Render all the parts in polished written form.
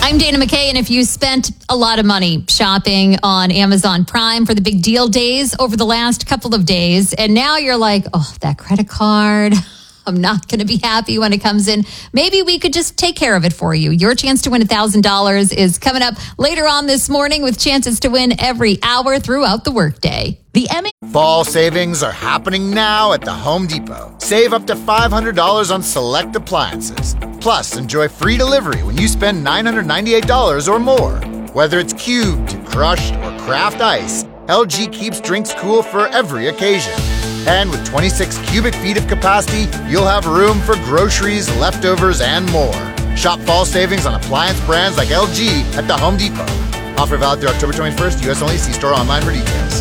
I'm Dana McKay, and if you spent a lot of money shopping on Amazon Prime for the big deal days over the last couple of days, and now you're like, oh, that credit card, I'm not going to be happy when it comes in. Maybe we could just take care of it for you. Your chance to win $1,000 is coming up later on this morning with chances to win every hour throughout the workday. The Emmy Fall savings are happening now at the Home Depot. Save up to $500 on select appliances. Plus, enjoy free delivery when you spend $998 or more. Whether it's cubed, crushed, or craft ice, LG keeps drinks cool for every occasion. And with 26 cubic feet of capacity, you'll have room for groceries, leftovers, and more. Shop fall savings on appliance brands like LG at the Home Depot. Offer valid through October 21st, U.S. only. See store online for details.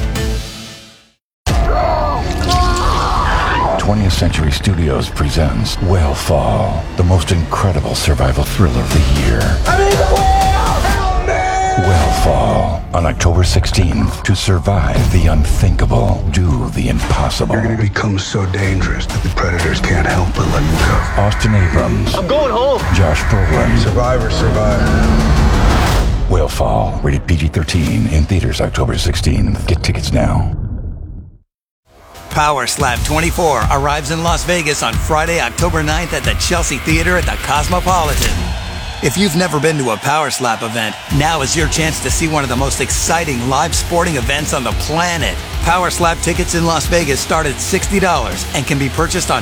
20th Century Studios presents Whale-Fall, the most incredible survival thriller of the year. I'm in the whale! Help me! Whale-Fall, on October 16th. To survive the unthinkable, do the impossible. You're gonna become so dangerous that the predators can't help but let you go. Austin Abrams. I'm going home. Josh Brolin. Survivor, survive. Whale-Fall, rated PG-13, in theaters October 16th. Get tickets now. Power Slap 24 arrives in Las Vegas on Friday, October 9th at the Chelsea Theater at the Cosmopolitan. If you've never been to a Power Slap event, now is your chance to see one of the most exciting live sporting events on the planet. Power Slap tickets in Las Vegas start at $60 and can be purchased on